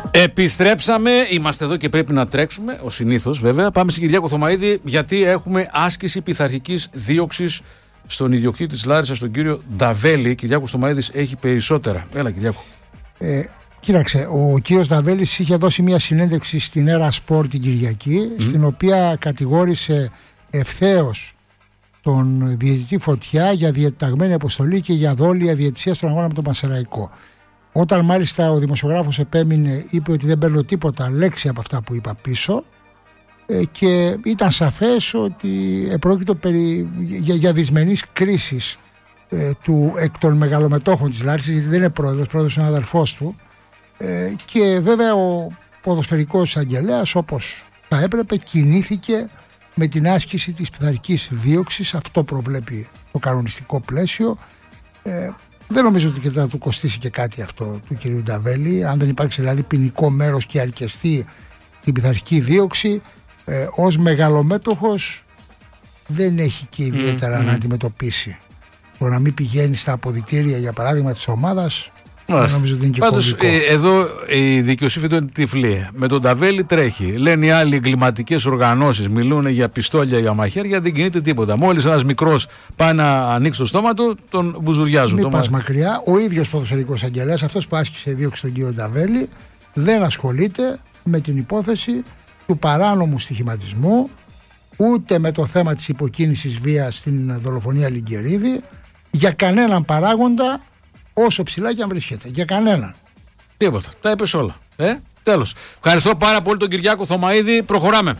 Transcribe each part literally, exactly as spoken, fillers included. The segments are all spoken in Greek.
Επιστρέψαμε, είμαστε εδώ και πρέπει να τρέξουμε, ως συνήθως βέβαια. Πάμε στην Κυριάκο Θωμαίδη, γιατί έχουμε άσκηση πειθαρχικής δίωξης στον ιδιοκτήτη της Λάρισσας, τον κύριο Νταβέλη. Κυριάκος Θωμαίδης έχει περισσότερα. Έλα, Κυριάκο. Ε, κοίταξε, ο κύριος Νταβέλης είχε δώσει μια συνέντευξη στην Έρα Σπορ την Κυριακή, mm. στην οποία κατηγόρησε ευθέως τον διαιτητή Φωτιά για διεταγμένη αποστολή και για δόλια διαιτησία στον αγώνα με τον Πανσεραϊκό. Όταν μάλιστα ο δημοσιογράφος επέμεινε, είπε ότι δεν παίρνω τίποτα λέξη από αυτά που είπα πίσω, ε, και ήταν σαφές ότι πρόκειται περί, για, για δυσμενείς κρίσεις ε, του, εκ των μεγαλομετόχων της Λάρισσας, γιατί δεν είναι πρόεδρος, πρόεδρος είναι αδερφός του, ε, και βέβαια ο ποδοσφαιρικός εισαγγελέας, όπως θα έπρεπε, κινήθηκε με την άσκηση της πειθαρχικής δίωξης. Αυτό προβλέπει το κανονιστικό πλαίσιο. ε, Δεν νομίζω ότι και θα του κοστίσει και κάτι αυτό του κυρίου Νταβέλη, αν δεν υπάρξει δηλαδή ποινικό μέρος και αρκεστεί την πειθαρχική δίωξη. Ε, ως μεγαλομέτωχος δεν έχει και ιδιαίτερα mm, να mm. αντιμετωπίσει. Το να μην πηγαίνει στα αποδυτήρια, για παράδειγμα, της ομάδας, δεν νομίζω ότι είναι και πάντως, κομβικό. Ε, εδώ η δικαιοσύνη είναι τυφλή. Με τον Νταβέλη τρέχει. Λένε οι άλλοι εγκληματικές οργανώσεις, μιλούν για πιστόλια, για μαχαίρια, δεν κινείται τίποτα. Μόλις ένας μικρός πάει να ανοίξει το στόμα του, τον μπουζουριάζουν. Μην πας μακριά. Ο ίδιος ποδοσφαιρικός αγγελέας, αυτός που άσκησε δίωξη τον κύριο Νταβέλη, δεν ασχολείται με την υπόθεση του παράνομου στοιχηματισμού, ούτε με το θέμα της υποκίνησης βίας στην δολοφονία Λιγκερίδη, για κανέναν παράγοντα, όσο ψηλά και αν βρίσκεται. Για κανέναν. Τίποτα. Τα είπες όλα. Ε, τέλος. Ευχαριστώ πάρα πολύ τον Κυριάκο Θωμαίδη. Προχωράμε.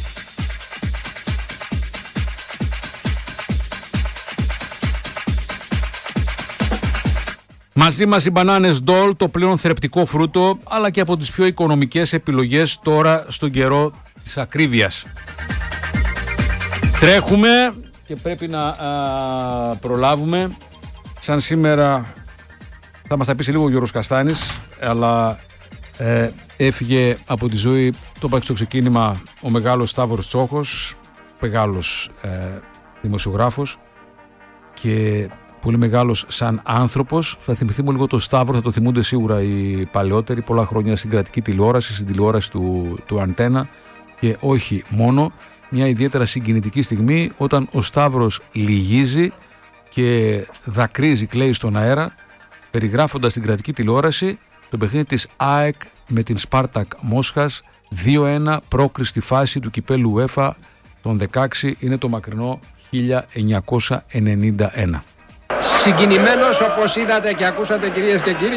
Μαζί μας οι μπανάνες Ντόλ, το πλέον θρεπτικό φρούτο, αλλά και από τις πιο οικονομικές επιλογές τώρα στον καιρό της ακρίβειας. Τρέχουμε και πρέπει να α, προλάβουμε. Σαν σήμερα θα μας τα πει σε λίγο ο Γιώργος Καστάνης, αλλά ε, έφυγε από τη ζωή, το είπα στο ξεκίνημα, ο μεγάλος Σταύρος Τσόχος, μεγάλος ε, δημοσιογράφος και πολύ μεγάλος σαν άνθρωπος. Θα θυμηθούμε λίγο το Σταύρο, θα το θυμούνται σίγουρα οι παλαιότεροι, πολλά χρόνια στην κρατική τηλεόραση, στην τηλεόραση του, του Αντένα, και όχι μόνο. Μια ιδιαίτερα συγκινητική στιγμή όταν ο Σταύρος λυγίζει και δακρύζει, κλαίει στον αέρα, περιγράφοντας στην κρατική τηλεόραση το παιχνίδι της ΑΕΚ με την Σπάρτακ Μόσχας, δύο ένα πρόκριση στη φάση του κυπέλου UEFA των δεκαέξι, είναι το μακρινό χίλια εννιακόσια ενενήντα ένα. Συγκινημένος, όπως είδατε και ακούσατε, κυρίες και κύριοι,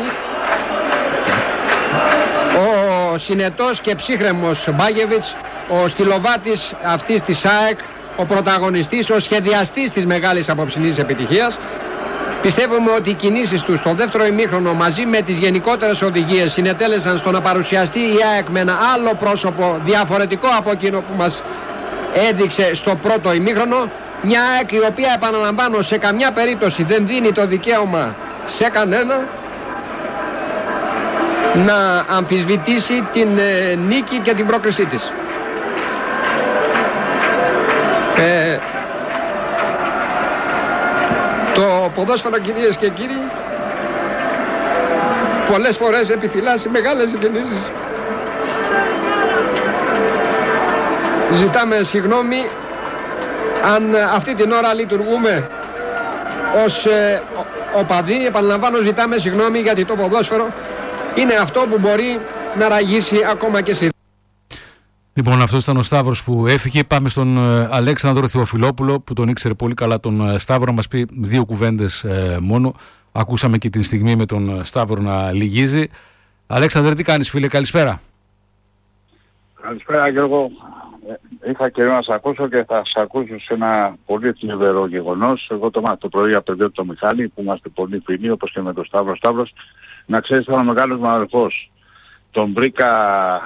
ο συνετός και ψύχρεμος Μπάγεβιτς, ο στυλοβάτης αυτής της ΑΕΚ, ο πρωταγωνιστής, ο σχεδιαστής της μεγάλης απόψινής επιτυχίας. Πιστεύουμε ότι οι κινήσεις του στο δεύτερο ημίχρονο, μαζί με τις γενικότερες οδηγίες, συνετέλεσαν στο να παρουσιαστεί η ΑΕΚ με ένα άλλο πρόσωπο διαφορετικό από εκείνο που μας έδειξε στο πρώτο ημίχρονο. Μια ΑΕΚ η οποία, επαναλαμβάνω, σε καμιά περίπτωση δεν δίνει το δικαίωμα σε κανένα να αμφισβητήσει την ε, νίκη και την πρόκρισή της. Ε, το ποδόσφαιρο, κυρίες και κύριοι, πολλές φορές επιφυλάσσει μεγάλες κινήσεις. Ζητάμε συγγνώμη αν αυτή την ώρα λειτουργούμε ως ε, οπαδοί. Επαναλαμβάνω, ζητάμε συγγνώμη, γιατί το ποδόσφαιρο είναι αυτό που μπορεί να ραγίσει ακόμα και εσύ. Λοιπόν, αυτός ήταν ο Σταύρος που έφυγε. Πάμε στον ε, Αλέξανδρο Θεοφιλόπουλο, που τον ήξερε πολύ καλά τον ε, Σταύρο, να μας πει δύο κουβέντες ε, μόνο. Ακούσαμε και την στιγμή με τον Σταύρο να λυγίζει. Αλέξανδρε, τι κάνεις, φίλε? Καλησπέρα. Καλησπέρα, Γιώργο. Είχα καιρό να σε ακούσω και θα σε ακούσω σε ένα πολύ θλιβερό γεγονός. Εγώ το μάθω το πρωί από τον το Μιχάλη, που είμαστε πολύ φίλοι, όπως και με τον Σταύρο. Σταύρος, να ξέρεις, ήταν ο μεγάλος μου αδελφός. Τον βρήκα